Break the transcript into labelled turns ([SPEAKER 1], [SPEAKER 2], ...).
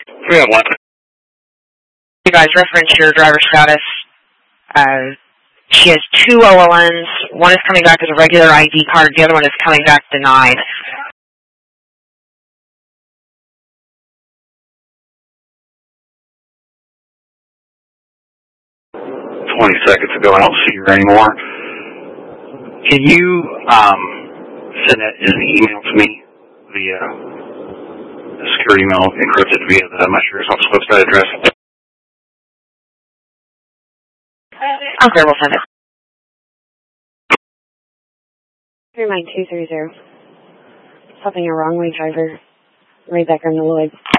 [SPEAKER 1] 301.
[SPEAKER 2] You guys reference your driver's status. She has 2 OLNs. One is coming back as a regular ID card. The other one is coming back denied.
[SPEAKER 1] 20 seconds ago. I don't see her anymore. Can you send that as an email to me via a secure email encrypted via the Mushers Office website address?
[SPEAKER 2] Okay, we'll send it. 39230. Something a wrong way, driver. Right back on the Lloyd.